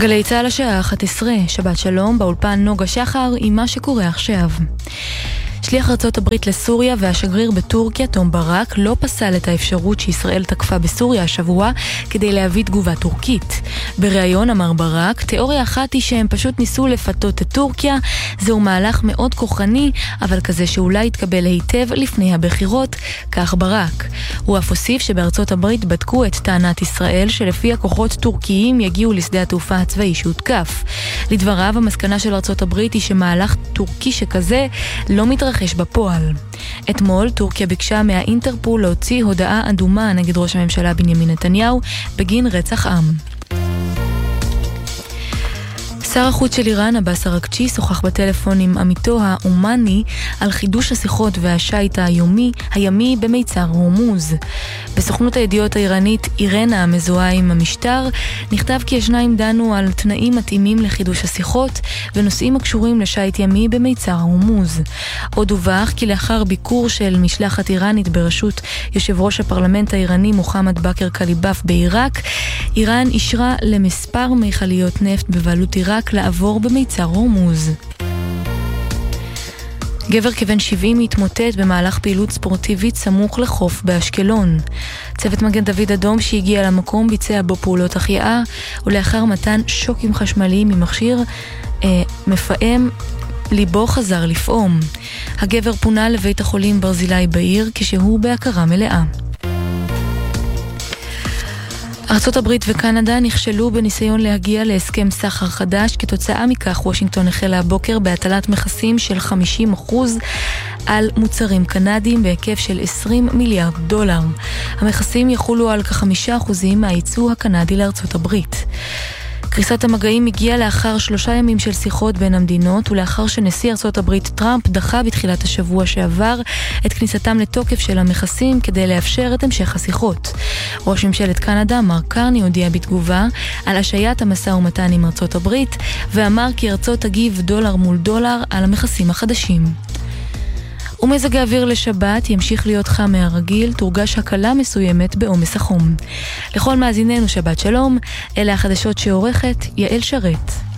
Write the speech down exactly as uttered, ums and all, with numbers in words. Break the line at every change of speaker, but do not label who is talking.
גלי צהל השעה אחת עשרה, שבת שלום, באולפן נוגה שחר עם מה שקורה עכשיו. שליח ארצות הברית לסוריה והשגריר בטורקיה תום ברק לא פסל את האפשרות שישראל תקפה בסוריה השבוע כדי להביא תגובה טורקית. בריאיון אמר ברק, תיאוריה אחת היא שהם פשוט ניסו לפתות את טורקיה, זהו מהלך מאוד כוחני, אבל כזה שאולי יתקבל היטב לפני הבחירות, כך ברק. הוא אף הוסיף שבארצות הברית בדקו את טענת ישראל שלפי הכוחות טורקיים יגיעו לשדה התעופה הצבאי שהותקף. לדבריו, המסקנה של ארצות הברית היא שמהלך טורקי שכזה לא מתרחש בפועל. אתמול טורקיה ביקשה מהאינטרפול להוציא הודעה אדומה נגד ראש הממשלה בנימין נתניהו בגין רצח עם. שר החוץ של איראן, עבאס אראגצ'י, שוחח בטלפון עם עמיתו האומני על חידוש השיחות והשייט היומי, הימי במיצר הורמוז. בסוכנות הידיעות האיראנית אירנה המזוהה עם המשטר, נכתב כי השניים דנו על תנאים מתאימים לחידוש השיחות ונושאים הקשורים לשייט ימי במיצר הורמוז. עוד הובח כי לאחר ביקור של משלחת איראנית בראשות יושב ראש הפרלמנט האיראני מוחמד בכר קליבאף בעיראק, איראן אישרה למספר מכליות נפט בבעלות עיראק לעבור במיצר הורמוז. גבר כבן שבעים התמוטט במהלך פעילות ספורטיבית סמוך לחוף באשקלון. צוות מגן דוד אדום שהגיע למקום ביצע בו פעולות החייאה, ולאחר מתן שוקים חשמליים ממכשיר אה, מפעם, ליבו חזר לפעום. הגבר פונה לבית החולים ברזילי בעיר כשהוא בהכרה מלאה. ארצות הברית וקנדה נכשלו בניסיון להגיע להסכם סחר חדש. כתוצאה מכך וושינגטון החלה הבוקר בהטלת מכסים של חמישים אחוז על מוצרים קנדיים בהיקף של עשרים מיליארד דולר. המכסים יחולו על כחמישה אחוזים מהייצוא הקנדי לארצות הברית. קריסת המגעים הגיעה לאחר שלושה ימים של שיחות בין המדינות, ולאחר שנשיא ארצות הברית טראמפ דחה בתחילת השבוע שעבר את כניסתם לתוקף של המכסים כדי לאפשר את המשך השיחות. ראש ממשלת קנדה מרק קרני הודיע בתגובה על השעיית המשא ומתן עם ארצות הברית, ואמר כי ארצות תגיב דולר מול דולר על המכסים החדשים. ומזג האוויר לשבת ימשיך להיות חם מהרגיל, תורגש הקלה מסוימת בעומס החום. לכל מאזיננו שבת שלום, אלה החדשות שעורכת יעל שרת.